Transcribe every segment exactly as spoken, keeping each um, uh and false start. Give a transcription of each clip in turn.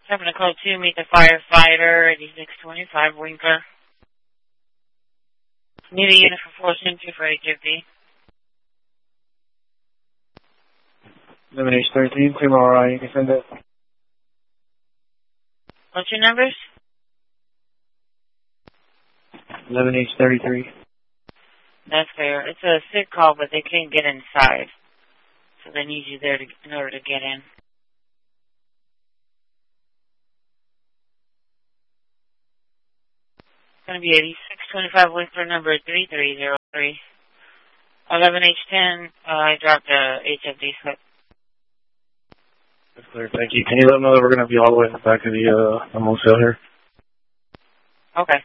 seven to code two, meet the firefighter, eighty-six twenty-five, Winkler. Need a unit for four century for H F D. eleven H thirteen, clear all right, you can send it. What's your numbers? eleven H thirty-three. That's fair. It's a sick call, but they can't get inside. So they need you there to, in order to get in. It's going to be eighty-six twenty-five, Winkler, number three three zero three. eleven H ten, uh, I dropped a H F D slip. That's clear, thank you. Can you let them know that we're going to be all the way in the back of the, uh, the motel here? Okay.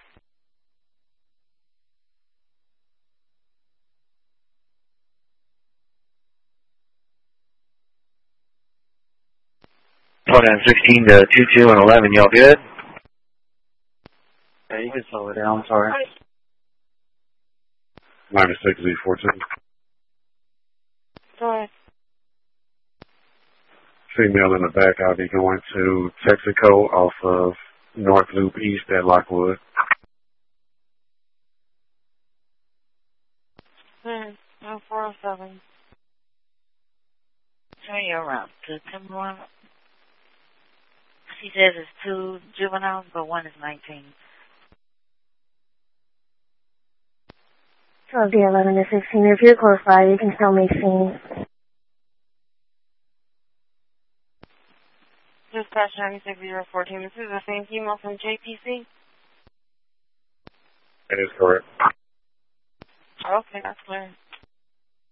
twenty sixteen to two two and eleven, y'all good? Yeah, you can slow it down, sorry. ninety-six Z fourteen. Go ahead. Female in the back, I'll be going to Texaco off of North Loop East at Lockwood. Hmm, no, four oh seven. Turn you around to Timberline. She says it's two juveniles, but one is nineteen. twelve D eleven to sixteen. If you're close by, you can still make scenes. Dispatch ninety-six zero fourteen. This is the same email from J P C? That is correct. Okay, that's clear.